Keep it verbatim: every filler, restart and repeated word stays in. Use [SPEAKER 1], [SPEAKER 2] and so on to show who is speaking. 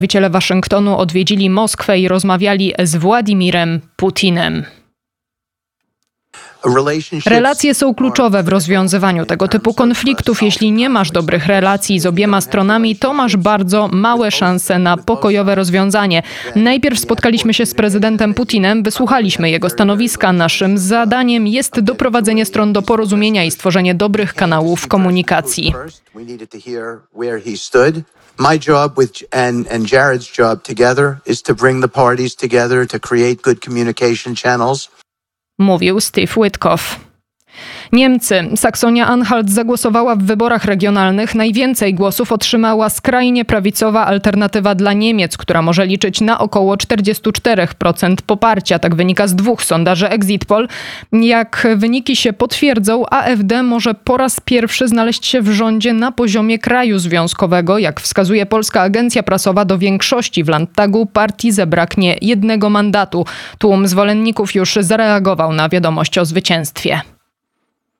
[SPEAKER 1] Przedstawiciele Waszyngtonu odwiedzili Moskwę i rozmawiali z Władimirem Putinem. Relacje są kluczowe w rozwiązywaniu tego typu konfliktów. Jeśli nie masz dobrych relacji z obiema stronami, to masz bardzo małe szanse na pokojowe rozwiązanie. Najpierw spotkaliśmy się z prezydentem Putinem, wysłuchaliśmy jego stanowiska. Naszym zadaniem jest doprowadzenie stron do porozumienia i stworzenie dobrych kanałów komunikacji.
[SPEAKER 2] My job with and, and Jared's job together is to bring the parties together to create good communication channels.
[SPEAKER 1] Mówił Steve Witkoff. Niemcy. Saksonia-Anhalt zagłosowała w wyborach regionalnych. Najwięcej głosów otrzymała skrajnie prawicowa Alternatywa dla Niemiec, która może liczyć na około czterdzieści cztery procent poparcia. Tak wynika z dwóch sondaży Exit Poll. Jak wyniki się potwierdzą, A F D może po raz pierwszy znaleźć się w rządzie na poziomie kraju związkowego. Jak wskazuje polska agencja prasowa, do większości w Landtagu partii zabraknie jednego mandatu. Tłum zwolenników już zareagował na wiadomość o zwycięstwie.